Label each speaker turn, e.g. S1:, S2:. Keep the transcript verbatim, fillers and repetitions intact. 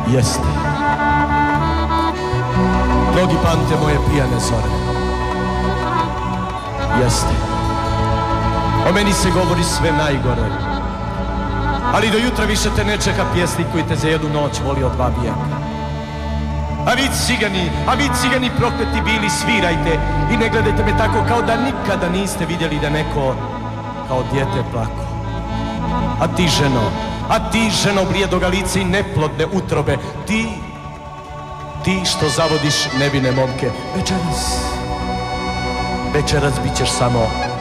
S1: Jeste. Mnogi pamte moje pijane zore. Jeste. O meni se govori sve najgore. Ali do jutra više te ne čeka pjesnik koji te za jednu noć voli od dva vijeka. A vi cigani, a vi cigani prokleti bili, svirajte i ne gledajte me tako kao da nikada niste vidjeli da neko kao dijete plako. A ti ženo, a ti ženo blijedoga lice i neplodne utrobe, ti, ti što zavodiš nevine momke, večeras, večeras bit ćeš samo